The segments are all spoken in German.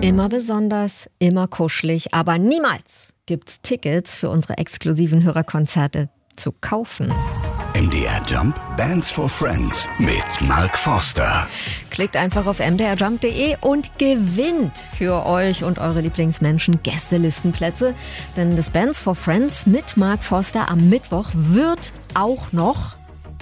Immer besonders, immer kuschelig, aber niemals gibt's Tickets für unsere exklusiven Hörerkonzerte zu kaufen. MDR Jump Bands for Friends mit Mark Forster. Klickt einfach auf mdrjump.de und gewinnt für euch und eure Lieblingsmenschen Gästelistenplätze. Denn das Bands for Friends mit Mark Forster am Mittwoch wird auch noch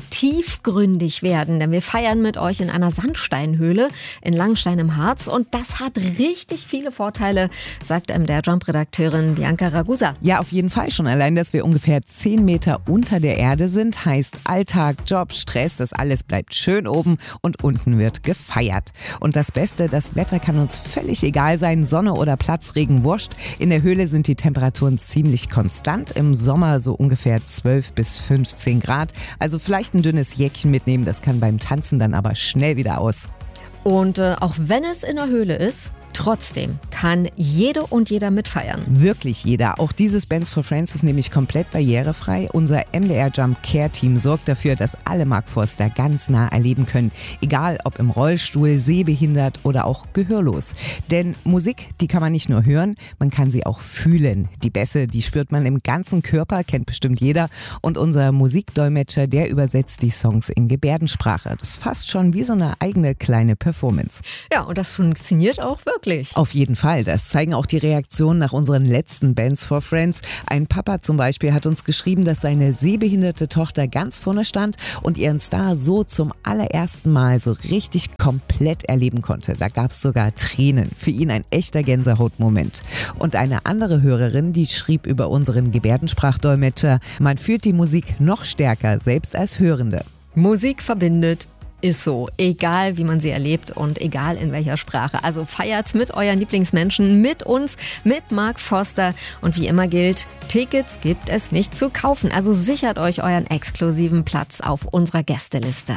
tiefgründig werden, denn wir feiern mit euch in einer Sandsteinhöhle in Langenstein im Harz und das hat richtig viele Vorteile, sagt MDR Jump-Redakteurin Bianca Ragusa. Ja, auf jeden Fall schon. Allein, dass wir ungefähr 10 Meter unter der Erde sind, heißt Alltag, Job, Stress, das alles bleibt schön oben und unten wird gefeiert. Und das Beste, das Wetter kann uns völlig egal sein, Sonne oder Platzregen, wurscht. In der Höhle sind die Temperaturen ziemlich konstant, im Sommer so ungefähr 12 bis 15 Grad, also vielleicht ein dünnes Jäckchen mitnehmen, das kann beim Tanzen dann aber schnell wieder aus. Und auch wenn es in der Höhle ist, trotzdem kann jede und jeder mitfeiern. Wirklich jeder. Auch dieses Bands for Friends ist nämlich komplett barrierefrei. Unser MDR Jump Care Team sorgt dafür, dass alle Mark Forster ganz nah erleben können. Egal ob im Rollstuhl, sehbehindert oder auch gehörlos. Denn Musik, die kann man nicht nur hören, man kann sie auch fühlen. Die Bässe, die spürt man im ganzen Körper, kennt bestimmt jeder. Und unser Musikdolmetscher, der übersetzt die Songs in Gebärdensprache. Das ist fast schon wie so eine eigene kleine Performance. Ja, und das funktioniert auch wirklich. Auf jeden Fall. Das zeigen auch die Reaktionen nach unseren letzten Bands for Friends. Ein Papa zum Beispiel hat uns geschrieben, dass seine sehbehinderte Tochter ganz vorne stand und ihren Star so zum allerersten Mal so richtig komplett erleben konnte. Da gab es sogar Tränen. Für ihn ein echter Gänsehautmoment. Und eine andere Hörerin, die schrieb über unseren Gebärdensprachdolmetscher, man fühlt die Musik noch stärker, selbst als Hörende. Musik verbindet. Ist so, egal wie man sie erlebt und egal in welcher Sprache. Also feiert mit euren Lieblingsmenschen, mit uns, mit Mark Forster. Und wie immer gilt, Tickets gibt es nicht zu kaufen. Also sichert euch euren exklusiven Platz auf unserer Gästeliste.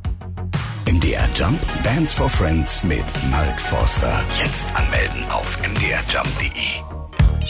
MDR Jump Bands for Friends mit Mark Forster. Jetzt anmelden auf mdrjump.de.